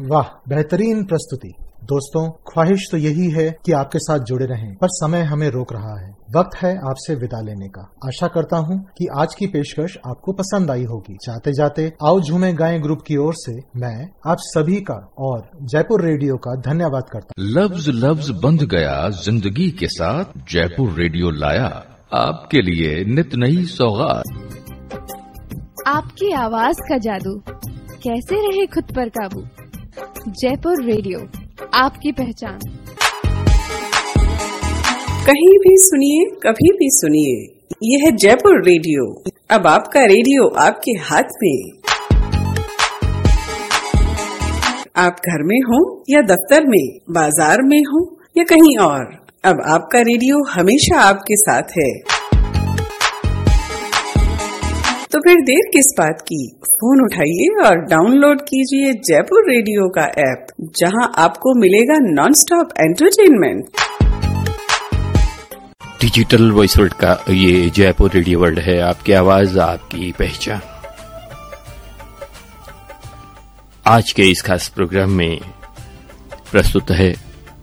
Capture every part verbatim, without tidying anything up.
वाह, बेहतरीन प्रस्तुति। दोस्तों, ख्वाहिश तो यही है कि आपके साथ जुड़े रहें, पर समय हमें रोक रहा है। वक्त है आपसे विदा लेने का। आशा करता हूं कि आज की पेशकश आपको पसंद आई होगी। जाते जाते आओ झूमे गाएं ग्रुप की ओर से मैं आप सभी का और जयपुर रेडियो का धन्यवाद करता हूं। लफ्ज लफ्ज बंध गया जिंदगी के साथ, जयपुर रेडियो लाया आपके लिए नित नई सौगात। आपकी आवाज का जादू, कैसे रहे खुद पर काबू। जयपुर रेडियो, आपकी पहचान। कहीं भी सुनिए, कभी भी सुनिए, ये है जयपुर रेडियो। अब आपका रेडियो आपके हाथ में। आप घर में हो या दफ्तर में, बाजार में हो या कहीं और, अब आपका रेडियो हमेशा आपके साथ है। तो फिर देर किस बात की, फोन उठाइए और डाउनलोड कीजिए जयपुर रेडियो का ऐप, जहां आपको मिलेगा non stop entertainment. Digital voice world का ये जयपुर रेडियो वर्ल्ड है, आपकी आवाज आपकी पहचान। आज के इस खास प्रोग्राम में प्रस्तुत है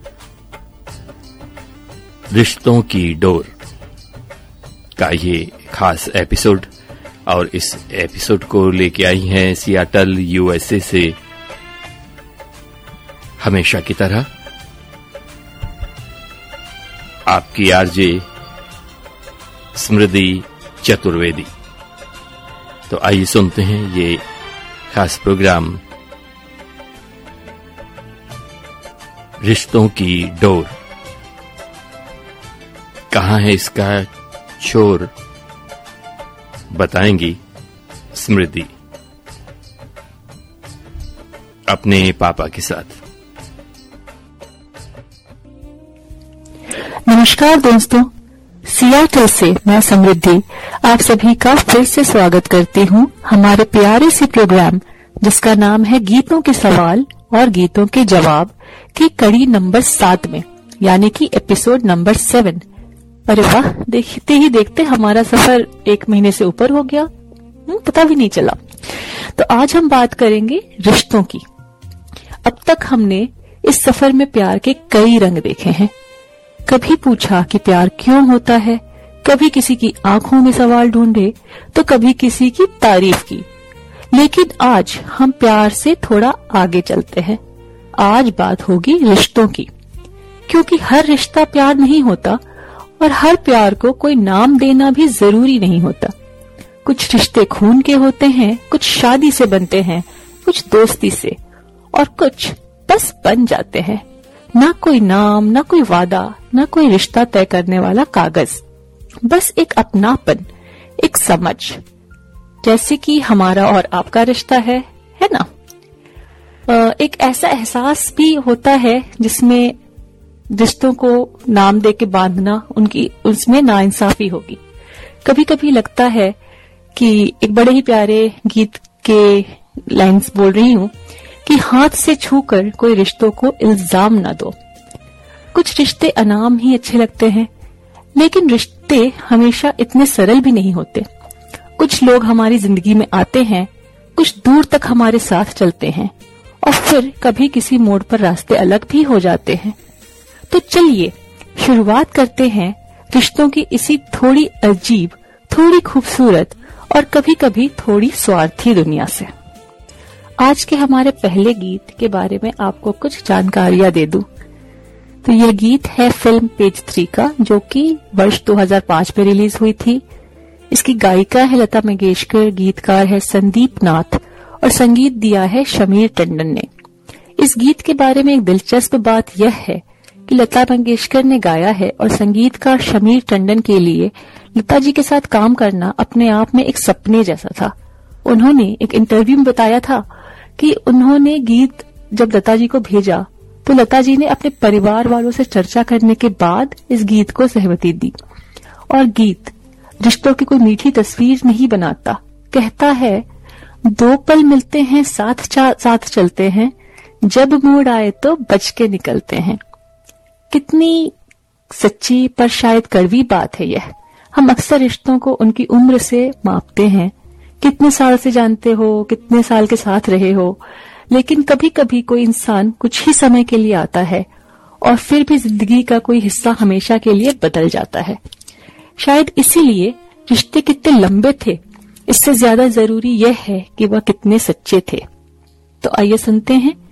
रिश्तों की डोर का ये खास एपिसोड, और इस एपिसोड को लेके आई हैं सियाटल यूएसए से हमेशा की तरह आपकी आरजे स्मृति चतुर्वेदी। तो आइए सुनते हैं ये खास प्रोग्राम रिश्तों की डोर। कहाँ है इसका छोर, बताएंगी स्मृति अपने पापा के साथ। नमस्कार दोस्तों, सियाटल से मैं समृद्धि आप सभी का फिर से स्वागत करती हूं हमारे प्यारे से प्रोग्राम जिसका नाम है गीतों के सवाल और गीतों के जवाब की कड़ी नंबर सात में, यानी कि एपिसोड नंबर सेवन। अरे वाह, देखते ही देखते हमारा सफर एक महीने से ऊपर हो गया, पता भी नहीं चला। तो आज हम बात करेंगे रिश्तों की। अब तक हमने इस सफर में प्यार के कई रंग देखे हैं। कभी पूछा कि प्यार क्यों होता है, कभी किसी की आंखों में सवाल ढूंढे, तो कभी किसी की तारीफ की। लेकिन आज हम प्यार से थोड़ा आगे चलते हैं। आज बात होगी रिश्तों की, क्योंकि हर रिश्ता प्यार नहीं होता और हर प्यार को कोई नाम देना भी जरूरी नहीं होता। कुछ रिश्ते खून के होते हैं, कुछ शादी से बनते हैं, कुछ दोस्ती से, और कुछ बस बन जाते हैं। ना कोई नाम, ना कोई वादा, ना कोई रिश्ता तय करने वाला कागज, बस एक अपनापन, एक समझ, जैसे कि हमारा और आपका रिश्ता है है ना। एक ऐसा एहसास भी होता है जिसमें रिश्तों को नाम दे के बांधना, उनकी उसमें नाइंसाफी होगी। कभी कभी लगता है कि एक बड़े ही प्यारे गीत के लाइंस बोल रही हूँ कि हाथ से छूकर कोई रिश्तों को इल्जाम न दो। कुछ रिश्ते अनाम ही अच्छे लगते हैं, लेकिन रिश्ते हमेशा इतने सरल भी नहीं होते। कुछ लोग हमारी जिंदगी में आते हैं, कुछ दूर तक हमारे साथ चलते हैं, और फिर कभी किसी मोड़ पर रास्ते अलग भी हो जाते हैं। तो चलिए शुरुआत करते हैं रिश्तों की इसी थोड़ी अजीब, थोड़ी खूबसूरत और कभी कभी थोड़ी स्वार्थी दुनिया से। आज के हमारे पहले गीत के बारे में आपको कुछ जानकारियां दे दूं। तो यह गीत है फिल्म पेज थ्री का, जो कि वर्ष दो हज़ार पाँच में रिलीज हुई थी। इसकी गायिका है लता मंगेशकर, गीतकार है संदीप नाथ, और संगीत दिया है शमीर टंडन ने। इस गीत के बारे में एक दिलचस्प बात यह है कि लता मंगेशकर ने गाया है और संगीतकार शमीर टंडन के लिए लता जी के साथ काम करना अपने आप में एक सपने जैसा था। उन्होंने एक इंटरव्यू में बताया था कि उन्होंने गीत जब लता जी को भेजा तो लता जी ने अपने परिवार वालों से चर्चा करने के बाद इस गीत को सहमति दी। और गीत रिश्तों की कोई मीठी तस्वीर नहीं बनाता, कहता है दो पल मिलते हैं, साथ साथ चलते हैं, जब मूड आए तो बच के निकलते हैं। कितनी सच्ची पर शायद कड़वी बात है यह। हम अक्सर रिश्तों को उनकी उम्र से मापते हैं, कितने साल से जानते हो, कितने साल के साथ रहे हो, लेकिन कभी कभी कोई इंसान कुछ ही समय के लिए आता है और फिर भी जिंदगी का कोई हिस्सा हमेशा के लिए बदल जाता है। शायद इसीलिए रिश्ते कितने लंबे थे, इससे ज्यादा जरूरी यह है कि वह कितने सच्चे थे। तो आइए सुनते हैं